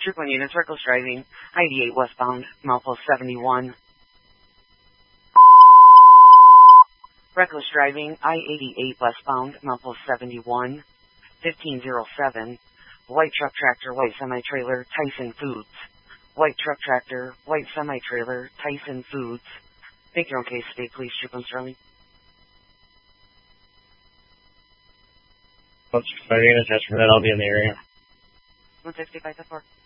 Troop 1 units, reckless driving, I-88 westbound, milepost 71. Reckless driving, I-88 westbound, milepost 71. 1507. White truck tractor, white semi-trailer, Tyson Foods. White truck tractor, white semi-trailer, Tyson Foods. Make your own case today, please. Troop 1 Sterling. Let's 5 units, that's for that. I'll be in the area. 165 to 4.